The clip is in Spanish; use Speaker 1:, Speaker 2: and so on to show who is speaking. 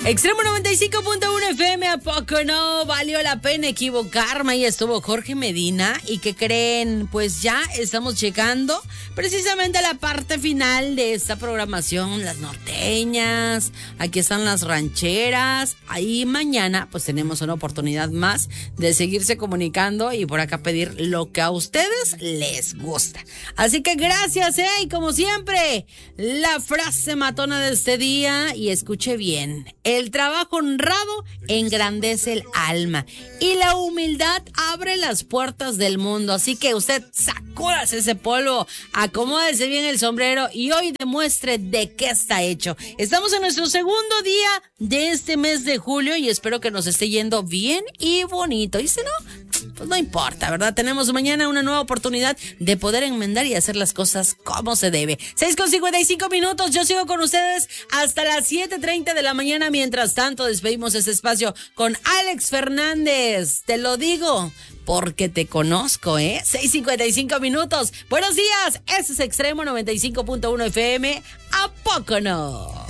Speaker 1: Extremo 95.1 FM, ¿a poco no valió la pena equivocarme? Ahí estuvo Jorge Medina. ¿Y qué creen? Pues ya estamos checando precisamente la parte final de esta programación. Las norteñas, aquí están las rancheras. Ahí mañana pues tenemos una oportunidad más de seguirse comunicando y por acá pedir lo que a ustedes les gusta. Así que gracias, y como siempre, la frase matona de este día, y escuche bien: el trabajo honrado engrandece el alma y la humildad abre las puertas del mundo. Así que usted sacúdase ese polvo, acomódese bien el sombrero y hoy demuestre de qué está hecho. Estamos en nuestro segundo día de este mes de julio y espero que nos esté yendo bien y bonito. Y si no, pues no importa, ¿verdad? Tenemos mañana una nueva oportunidad de poder enmendar y hacer las cosas como se debe. 6:55. Yo sigo con ustedes hasta las 7:30 de la mañana. Mientras tanto, despedimos este espacio con Alex Fernández. Te lo digo porque te conozco, 6:55. Buenos días. Este es Extremo 95.1 FM. ¿A poco no?